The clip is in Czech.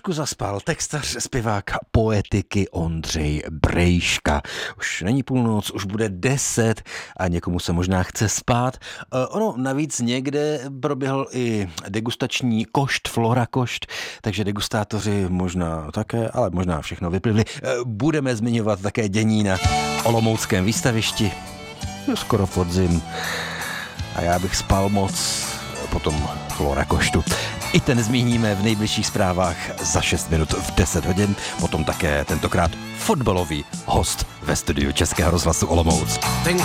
trošku zaspal textař, zpěvák poetiky Ondřej Brejška. Už není půlnoc, už bude 10 a někomu se možná chce spát. Ono navíc někde proběhl i degustační košt, Flora košt, takže degustátoři možná také, ale možná všechno vyplivli. Budeme zmiňovat také dění na olomouckém výstavišti. Skoro podzim. A já bych spal moc po tom Flora koštu. I ten zmíníme v nejbližších zprávách za 6 minut v 10 hodin. Potom také tentokrát fotbalový host ve studiu Českého rozhlasu Olomouc.